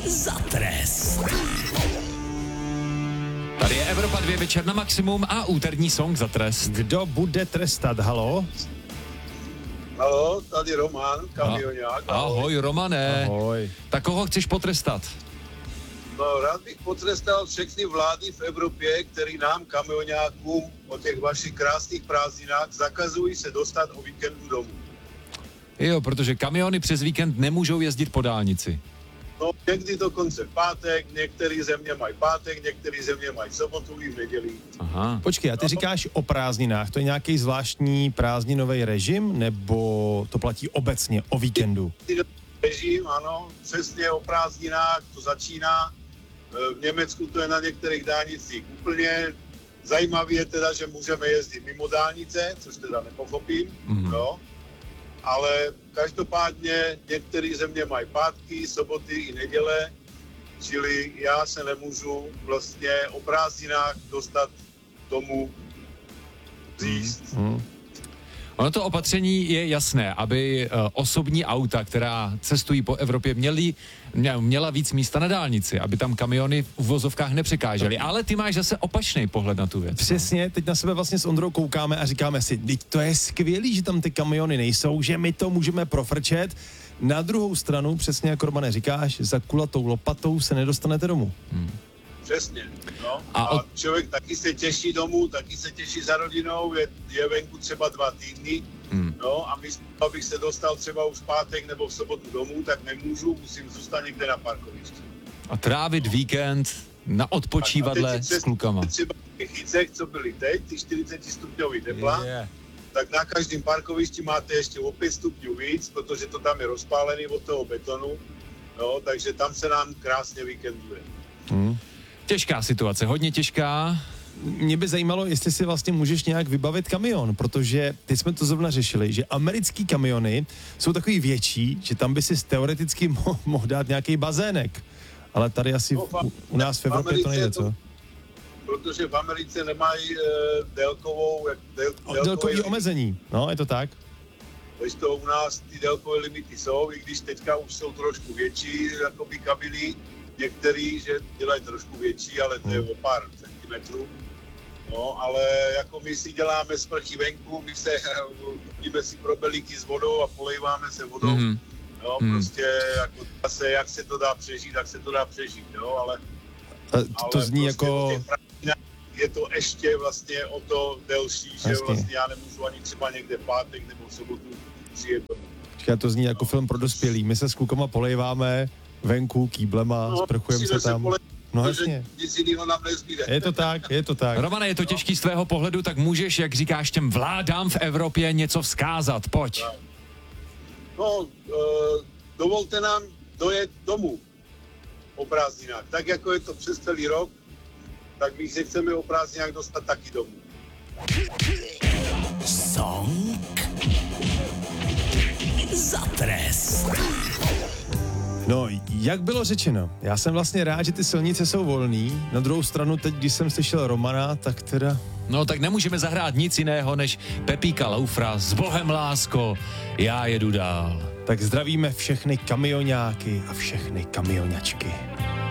Za trest. Tady je Evropa 2 večer na maximum a úterní song za trest. Kdo bude trestat, halo? Halo, tady Roman, kamionák. Ahoj, Romane. Ahoj. Tak koho chceš potrestat? No, rád bych potrestal všechny vlády v Evropě, který nám, kamionákům, o těch vašich krásných prázdninách zakazují se dostat o víkendu domů. Jo, protože kamiony přes víkend nemůžou jezdit po dálnici. No, někdy dokonce v pátek, některé země mají pátek, některé země mají sobotu i v neděli. Aha. Počkej, a ty říkáš o prázdninách, to je nějaký zvláštní prázdninový režim, nebo to platí obecně o víkendu? Režim, ano, přesně o prázdninách, to začíná. V Německu to je na některých dálnicích úplně. Zajímavé je teda, že můžeme jezdit mimo dálnice, což teda nepochopím, no. Ale každopádně některé země mají pátky, soboty i neděle, čili já se nemůžu vlastně o prázdninách dostat domů říct. Ono to opatření je jasné, aby osobní auta, která cestují po Evropě, měla víc místa na dálnici, aby tam kamiony v uvozovkách nepřekážely. Ale ty máš zase opačný pohled na tu věc. Přesně, teď na sebe vlastně s Ondrou koukáme a říkáme si, teď to je skvělý, že tam ty kamiony nejsou, že my to můžeme profrčet. Na druhou stranu, přesně jako Romane říkáš, za kulatou lopatou se nedostanete domů. Přesně, no. A člověk taky se těší domů, taky se těší za rodinou, je venku třeba 2 týdny, no a místo, abych se dostal třeba už v pátek nebo v sobotu domů, tak nemůžu, musím zůstat někde na parkovišti. A trávit víkend na odpočívadle s klukama. Třeba v Chycech, co byly teď, ty 40 stupňový tepla, tak na každém parkovišti máte ještě o 5 stupňů víc, protože to tam je rozpálený od toho betonu, no, takže tam se nám krásně víkenduje. Těžká situace, hodně těžká. Mě by zajímalo, jestli si vlastně můžeš nějak vybavit kamion, protože teď jsme to zrovna řešili, že americký kamiony jsou takový větší, že tam by si teoreticky mohl dát nějaký bazének. Ale tady asi u nás v Evropě to nejde, co? Protože v Americe nemají délkový omezení, no, je to tak. Když to u nás ty délkové limity jsou, i když teďka už jsou trošku větší, jakoby kabiny, některý, že dělají trošku větší, ale to je o pár centimetrů. No, ale jako my si děláme sprchy venku, my se chodíme si pro belíky s vodou a polejváme se vodou. No, prostě jako zase, jak se to dá přežít, tak se to dá přežít, jo, ale to zní prostě jako... Je to ještě vlastně o to delší, že vlastně já nemůžu ani třeba někde pátek nebo v sobotu přijet domů. To zní jako film pro dospělý. My se s klukama polejváme venku kýblema, sprchujeme se tam. No jasně. Nic jiného nám nezbýde. Je to tak, je to tak. Romane, je to těžký z tvého pohledu, tak můžeš, jak říkáš, těm vládám v Evropě něco vzkázat. Pojď. No, dovolte nám dojet domů o prázdninách. Tak jako je to přes celý rok, tak my se chceme o prázdninách dostat taky domů. Song za trest. No, jak bylo řečeno, já jsem vlastně rád, že ty silnice jsou volný. Na druhou stranu teď, když jsem slyšel Romana, tak teda... No, tak nemůžeme zahrát nic jiného, než Pepíka Laufra S Bohem lásko, já jedu dál. Tak zdravíme všechny kamionáky a všechny kamionačky.